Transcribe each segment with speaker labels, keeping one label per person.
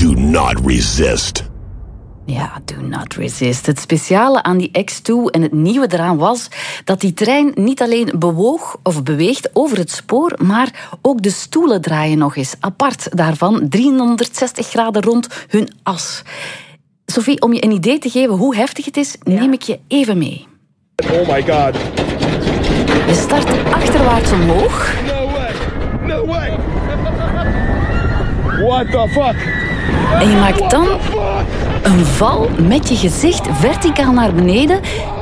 Speaker 1: Do not resist.
Speaker 2: Ja, do not resist. Het speciale aan die X2 en het nieuwe eraan was dat die trein niet alleen bewoog of beweegt over het spoor, maar ook de stoelen draaien nog eens apart daarvan, 360 graden rond hun as. Sophie, om je een idee te geven hoe heftig het is, neem ik je even mee.
Speaker 3: Oh my god.
Speaker 2: Je start achterwaarts omhoog.
Speaker 3: No way. No way. What the fuck?
Speaker 2: En je maakt dan een val met je gezicht verticaal naar beneden,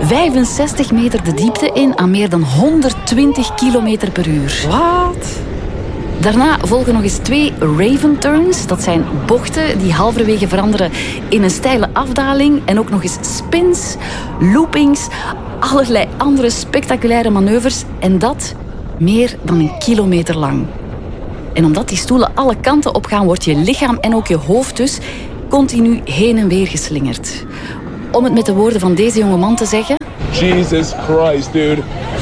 Speaker 2: 65 meter de diepte in aan meer dan 120 kilometer per uur.
Speaker 4: Wat?
Speaker 2: Daarna volgen nog eens 2 Raven Turns. Dat zijn bochten die halverwege veranderen in een steile afdaling. En ook nog eens spins, loopings, allerlei andere spectaculaire manoeuvres. En dat meer dan 1 kilometer lang. En omdat die stoelen alle kanten op gaan, wordt je lichaam en ook je hoofd dus continu heen en weer geslingerd. Om het met de woorden van deze jonge man te zeggen...
Speaker 3: Jesus Christ, dude.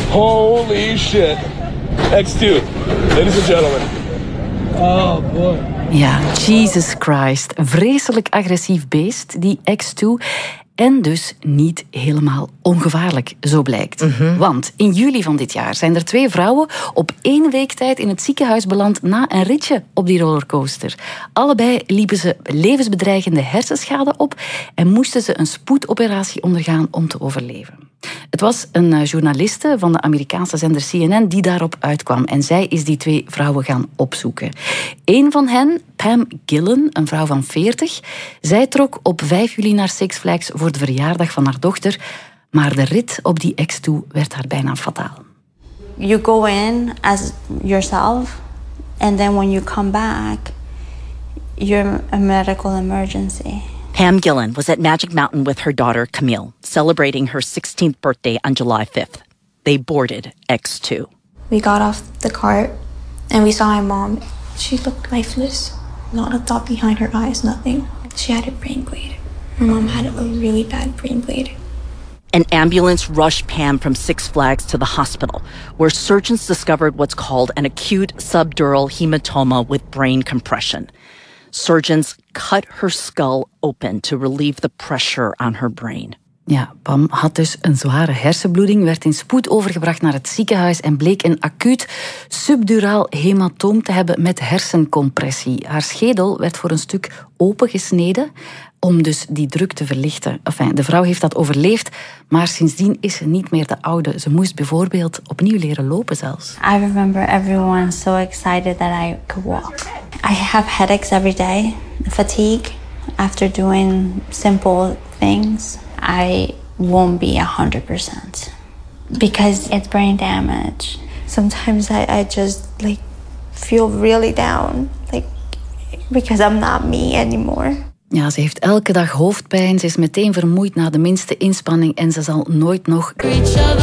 Speaker 3: Holy shit. X2. Ladies and gentlemen. Oh boy.
Speaker 2: Ja, Jesus Christ. Vreselijk agressief beest, die X2. En dus niet helemaal ongevaarlijk, zo blijkt. Want in juli van dit jaar zijn er 2 vrouwen op 1 week tijd in het ziekenhuis beland na een ritje op die rollercoaster. Allebei liepen ze levensbedreigende hersenschade op en moesten ze een spoedoperatie ondergaan om te overleven. Het was een journaliste van de Amerikaanse zender CNN die daarop uitkwam. En zij is die 2 vrouwen gaan opzoeken. Eén van hen, Pam Gillen, een vrouw van 40. Zij trok op 5 juli naar Six Flags voor de verjaardag van haar dochter. Maar de rit op die X2 werd haar bijna fataal.
Speaker 5: You go in as yourself. And then when you come back, you're a medical emergency.
Speaker 6: Pam Gillen was at Magic Mountain with her daughter, Camille, celebrating her 16th birthday on July 5th. They boarded X2.
Speaker 7: We got off the cart and we saw my mom. She looked lifeless. Not a thought behind her eyes, nothing. She had a brain bleed. My mom had a really bad brain bleed.
Speaker 6: An ambulance rushed Pam from Six Flags to the hospital, where surgeons discovered what's called an acute subdural hematoma with brain compression. Surgeons cut her skull open to relieve the pressure on her brain.
Speaker 2: Ja, Pam had dus een zware hersenbloeding, werd in spoed overgebracht naar het ziekenhuis en bleek een acuut subduraal hematoom te hebben met hersencompressie. Haar schedel werd voor een stuk opengesneden om dus die druk te verlichten. Enfin, de vrouw heeft dat overleefd, maar sindsdien is ze niet meer de oude. Ze moest bijvoorbeeld opnieuw leren lopen zelfs.
Speaker 5: I remember everyone so excited that I could walk. I have headaches every day, fatigue after doing simple things. I won't be 100% because it's brain damage.
Speaker 7: Sometimes I just feel really down, because I'm not me anymore.
Speaker 2: Ja, ze heeft elke dag hoofdpijn, ze is meteen vermoeid na de minste inspanning en ze zal nooit nog